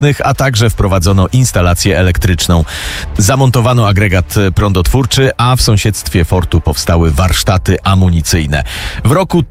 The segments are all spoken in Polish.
a także wprowadzono instalację elektryczną. Zamontowano agregat prądotwórczy, a w sąsiedztwie fortu powstały warsztaty amunicyjne. W roku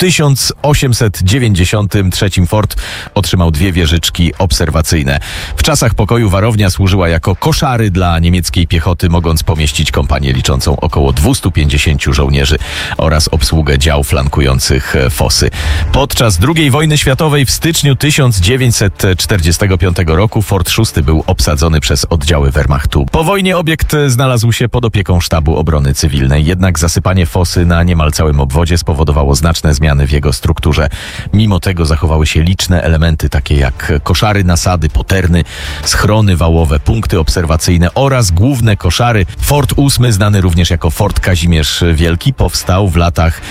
1893 fort otrzymał 2 wieżyczki obserwacyjne. W czasach pokoju warownia służyła jako koszary dla niemieckiej piechoty, mogąc pomieścić kompanię liczącą około 250 żołnierzy oraz obsługę dział flankujących fosy. Podczas II wojny światowej w styczniu 1945 roku Fort VI był obsadzony przez oddziały Wehrmachtu. Po wojnie obiekt znalazł się pod opieką Sztabu Obrony Cywilnej, jednak zasypanie fosy na niemal całym obwodzie spowodowało znaczne zmiany w jego strukturze. Mimo tego zachowały się liczne elementy, takie jak koszary, nasady, poterny, schrony wałowe, punkty obserwacyjne oraz główne koszary. Fort VIII, znany również jako Fort Kazimierz Wielki, powstał w latach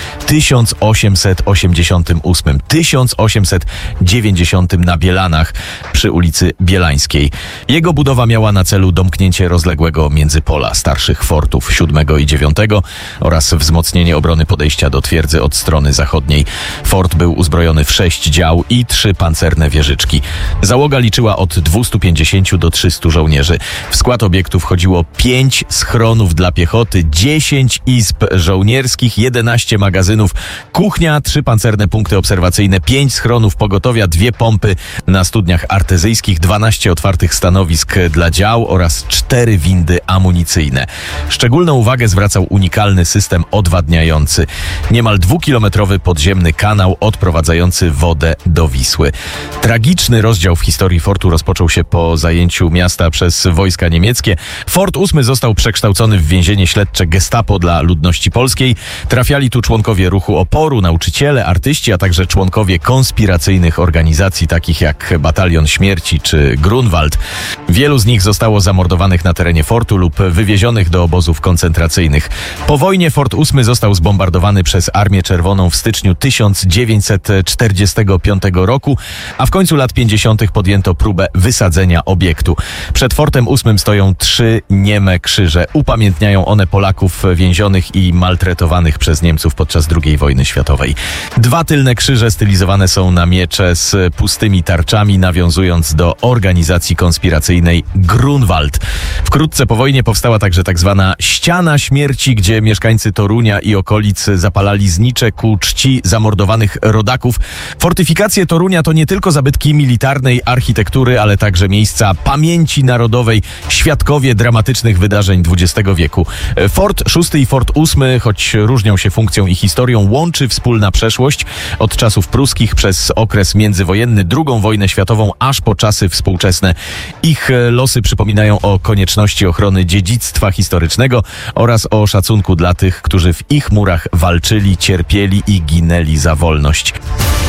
1888-1890 na Bielanach przy ulicy Bielańskiej. Jego budowa miała na celu domknięcie rozległego międzypola starszych fortów 7 i 9 oraz wzmocnienie obrony podejścia do twierdzy od strony zachodniej. Fort był uzbrojony w 6 dział i 3 pancerne wieżyczki. Załoga liczyła od 250 do 300 żołnierzy. W skład obiektu wchodziło 5 schronów dla piechoty, 10 izb żołnierskich, 11 magazynów, kuchnia, 3 pancerne punkty obserwacyjne, 5 schronów pogotowia, 2 pompy na studniach artyzyjskich, 12 otwartych stanowisk dla dział oraz 4 windy amunicyjne. Szczególną uwagę zwracał unikalny system odwadniający. Niemal 2-kilometrowy podziemny kanał odprowadzający wodę do Wisły. Tragiczny rozdział w historii fortu rozpoczął się po zajęciu miasta przez wojska niemieckie. Fort VIII został przekształcony w więzienie śledcze Gestapo dla ludności polskiej. Trafiali tu członkowie ruchu oporu, nauczyciele, artyści, a także członkowie konspiracyjnych organizacji takich jak Batalion Śmierci czy Grunwald. Wielu z nich zostało zamordowanych na terenie fortu lub wywiezionych do obozów koncentracyjnych. Po wojnie Fort VIII został zbombardowany przez Armię Czerwoną w styczniu 1945 roku, a w końcu lat 50. podjęto próbę wysadzenia obiektu. Przed Fortem VIII stoją 3 nieme krzyże. Upamiętniają one Polaków więzionych i maltretowanych przez Niemców podczas II wojny światowej. 2 tylne krzyże stylizowane są na miecze z pustymi tarczami, nawiązując do organizacji konspiracyjnej Grunwald. Wkrótce po wojnie powstała także tak zwana Ściana Śmierci, gdzie mieszkańcy Torunia i okolic zapalali znicze ku czci zamordowanych rodaków. Fortyfikacje Torunia to nie tylko zabytki militarnej architektury, ale także miejsca pamięci narodowej, świadkowie dramatycznych wydarzeń XX wieku. Fort VI i Fort VIII, choć różnią się funkcją i historią, łączy wspólna przeszłość od czasów pruskich przez okres międzywojenny, II wojnę światową, aż po czasy współczesne. Ich losy przypominają o konieczności ochrony dziedzictwa historycznego oraz o szacunku dla tych, którzy w ich murach walczyli, cierpieli i ginęli za wolność.